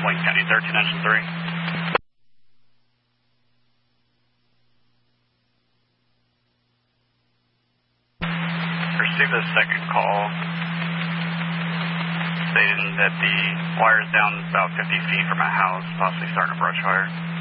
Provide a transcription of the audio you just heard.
Wayne County 13, engine 3. Received a second call stating that the wire is down about 50 feet from a house, possibly starting a brush fire.